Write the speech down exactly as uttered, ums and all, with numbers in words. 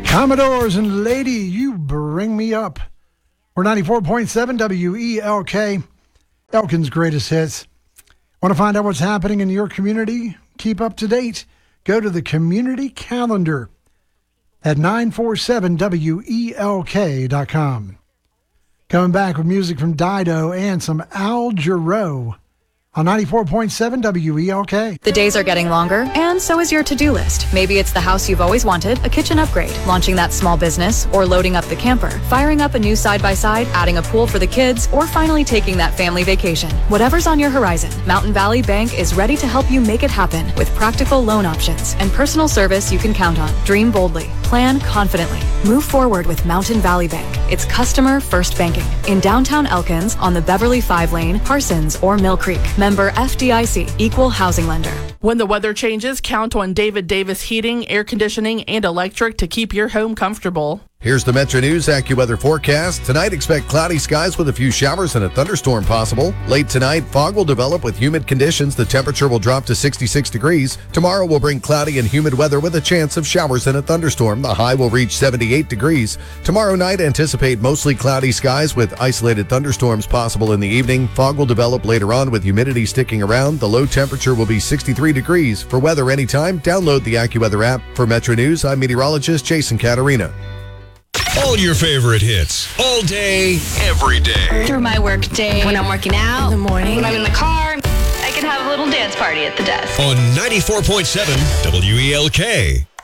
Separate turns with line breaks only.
Commodores and Lady, You Bring Me Up. We're ninety-four point seven W E L K, Elkin's greatest hits. Want to find out what's happening in your community? Keep up to date. Go to the community calendar at nine four seven W E L K dot com. Coming back with music from Dido and some Al Jarreau on ninety-four point seven W E L K.
The days are getting longer, and so is your to-do list. Maybe it's the house you've always wanted, a kitchen upgrade, launching that small business, or loading up the camper, firing up a new side-by-side, adding a pool for the kids, or finally taking that family vacation. Whatever's on your horizon, Mountain Valley Bank is ready to help you make it happen with practical loan options and personal service you can count on. Dream boldly. Plan confidently. Move forward with Mountain Valley Bank. It's customer first banking. In downtown Elkins, on the Beverly five lane, Parsons, or Mill Creek. Member F D I C, Equal Housing Lender.
When the weather changes, count on David Davis Heating, Air Conditioning, and Electric to keep your home comfortable.
Here's the Metro News AccuWeather forecast. Tonight, expect cloudy skies with a few showers and a thunderstorm possible. Late tonight, fog will develop with humid conditions. The temperature will drop to sixty-six degrees. Tomorrow will bring cloudy and humid weather with a chance of showers and a thunderstorm. The high will reach seventy-eight degrees. Tomorrow night, anticipate mostly cloudy skies with isolated thunderstorms possible in the evening. Fog will develop later on with humidity sticking around. The low temperature will be sixty-three degrees. For weather anytime, download the AccuWeather app. For Metro News, I'm meteorologist Jason Caterina.
All your favorite hits, all day, every day.
Through my work day, when I'm working out,
in the morning,
when I'm in the car, I can have a little dance party at the desk.
On ninety-four point seven W E L K.